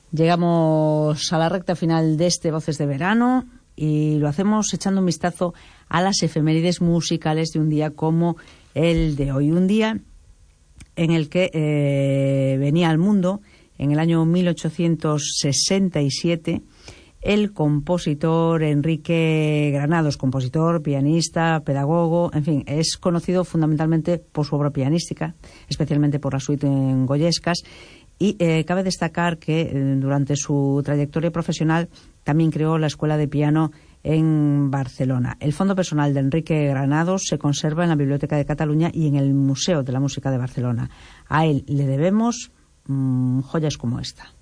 Llegamos a la recta final de este Voces de Verano y lo hacemos echando un vistazo a las efemérides musicales de un día como el de hoy. Un día en el que venía al mundo, en el año 1867, el compositor Enrique Granados, compositor, pianista, pedagogo, en fin, es conocido fundamentalmente por su obra pianística, especialmente por la suite en Goyescas, y cabe destacar que durante su trayectoria profesional también creó la Escuela de Piano en Barcelona. El fondo personal de Enrique Granados se conserva en la Biblioteca de Cataluña y en el Museo de la Música de Barcelona. A él le debemos joyas como esta.